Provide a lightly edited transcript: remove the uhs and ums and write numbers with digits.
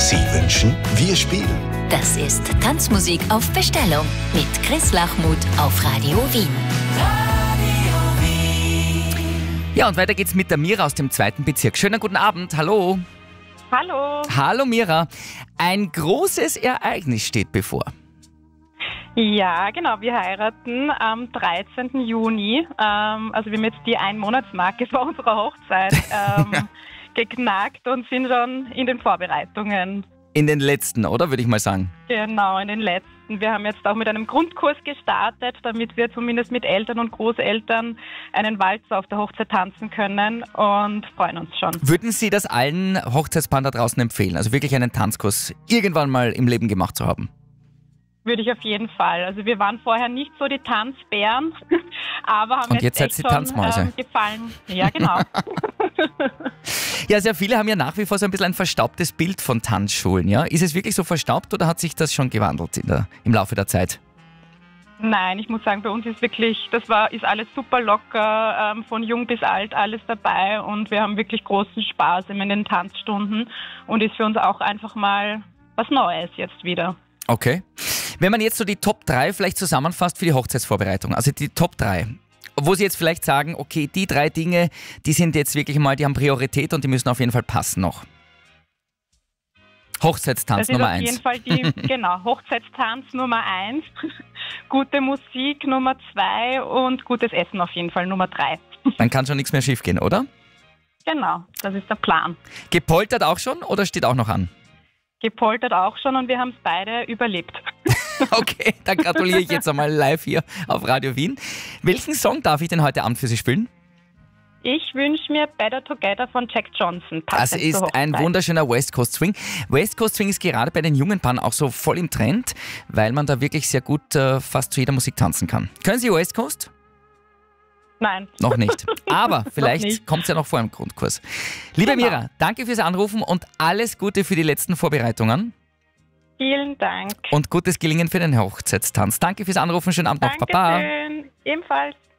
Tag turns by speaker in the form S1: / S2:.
S1: Sie wünschen, wir spielen.
S2: Das ist Tanzmusik auf Bestellung mit Chris Lachmuth auf Radio Wien.
S3: Ja, und weiter geht's mit der Mira aus dem 2. Bezirk. Schönen guten Abend, hallo.
S4: Hallo.
S3: Hallo Mira. Ein großes Ereignis steht bevor.
S4: Ja, genau. Wir heiraten am 13. Juni. Also wir haben jetzt die Einmonatsmarke vor unserer Hochzeit geknackt und sind schon in den Vorbereitungen.
S3: In den letzten, oder? Würde ich mal sagen.
S4: Genau, in den letzten. Wir haben jetzt auch mit einem Grundkurs gestartet, damit wir zumindest mit Eltern und Großeltern einen Walzer auf der Hochzeit tanzen können und freuen uns schon.
S3: Würden Sie das allen Hochzeitspaaren da draußen empfehlen? Also wirklich einen Tanzkurs irgendwann mal im Leben gemacht zu haben?
S4: Würde ich auf jeden Fall. Also wir waren vorher nicht so die Tanzbären, aber haben
S3: und jetzt
S4: echt
S3: seid ihr Tanzmäuse.
S4: Gefallen. Ja, genau.
S3: Ja, sehr viele haben ja nach wie vor so ein bisschen ein verstaubtes Bild von Tanzschulen. Ja? Ist es wirklich so verstaubt oder hat sich das schon gewandelt im Laufe der Zeit?
S4: Nein, ich muss sagen, bei uns ist wirklich, ist alles super locker, von jung bis alt alles dabei und wir haben wirklich großen Spaß in den Tanzstunden und ist für uns auch einfach mal was Neues jetzt wieder.
S3: Okay. Wenn man jetzt so die Top 3 vielleicht zusammenfasst für die Hochzeitsvorbereitung, also die Top 3, wo Sie jetzt vielleicht sagen, okay, die 3 Dinge, die sind jetzt wirklich mal, die haben Priorität und die müssen auf jeden Fall passen noch. Hochzeitstanz Nummer 1.
S4: Das ist auf jeden Fall genau, Hochzeitstanz Nummer 1, gute Musik Nummer 2 und gutes Essen auf jeden Fall Nummer 3.
S3: Dann kann schon nichts mehr schief gehen, oder?
S4: Genau, das ist der Plan.
S3: Gepoltert auch schon oder steht auch noch an?
S4: Gepoltert auch schon und wir haben es beide überlebt.
S3: Okay, dann gratuliere ich jetzt einmal live hier auf Radio Wien. Welchen Song darf ich denn heute Abend für Sie spielen?
S4: Ich wünsche mir Better Together von Jack Johnson.
S3: Das ist ein wunderschöner West Coast Swing. West Coast Swing ist gerade bei den jungen Paaren auch so voll im Trend, weil man da wirklich sehr gut fast zu jeder Musik tanzen kann. Können Sie West Coast?
S4: Nein.
S3: Noch nicht. Aber vielleicht kommt es ja noch vor im Grundkurs. Liebe Mira, danke fürs Anrufen und alles Gute für die letzten Vorbereitungen.
S4: Vielen Dank.
S3: Und gutes Gelingen für den Hochzeitstanz. Danke fürs Anrufen. Schönen Abend noch. Baba.
S4: Dankeschön. Ebenfalls.